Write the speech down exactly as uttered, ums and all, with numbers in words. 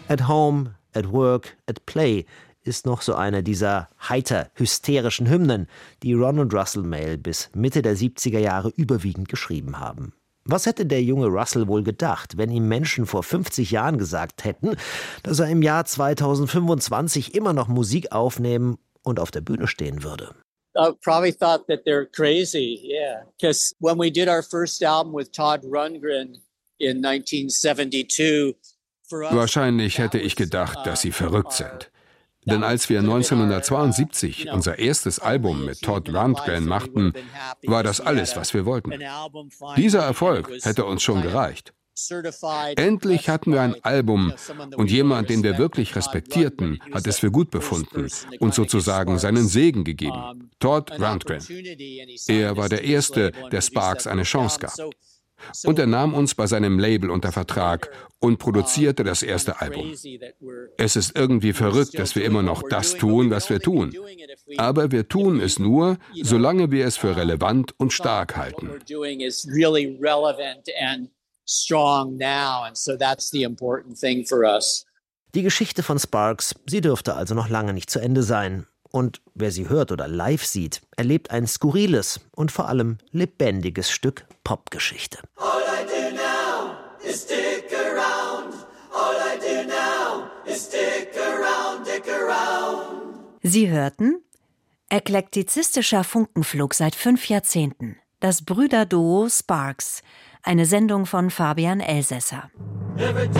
At Home, at Work, at Play ist noch so eine dieser heiter hysterischen Hymnen, die Ron und Russell Mael bis Mitte der siebziger Jahre überwiegend geschrieben haben. Was hätte der junge Russell wohl gedacht, wenn ihm Menschen vor fünfzig Jahren gesagt hätten, dass er im Jahr zweitausendfünfundzwanzig immer noch Musik aufnehmen und auf der Bühne stehen würde? I probably thought that they're crazy, yeah. Because when we did our first album with Todd Rundgren in nineteen seventy-two, for us, Wahrscheinlich hätte ich gedacht, dass sie verrückt sind. Denn als wir neunzehnhundertzweiundsiebzig unser erstes Album mit Todd Rundgren machten, war das alles, was wir wollten. Dieser Erfolg hätte uns schon gereicht. Endlich hatten wir ein Album und jemand, den wir wirklich respektierten, hat es für gut befunden und sozusagen seinen Segen gegeben. Todd Rundgren. Er war der Erste, der Sparks eine Chance gab. Und er nahm uns bei seinem Label unter Vertrag und produzierte das erste Album. Es ist irgendwie verrückt, dass wir immer noch das tun, was wir tun. Aber wir tun es nur, solange wir es für relevant und stark halten. Die Geschichte von Sparks, sie dürfte also noch lange nicht zu Ende sein. Und wer sie hört oder live sieht, erlebt ein skurriles und vor allem lebendiges Stück Popgeschichte. All I do now is stick around. All I do now is stick around, stick around. Sie hörten eklektizistischer Funkenflug seit fünf Jahrzehnten. Das Brüderduo Sparks. Eine Sendung von Fabian Elsässer.